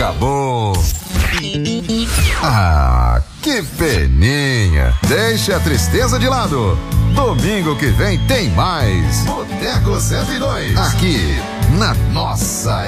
acabou. Ah, que peninha. Deixe a tristeza de lado. Domingo que vem tem mais. Boteco 102. Aqui, na nossa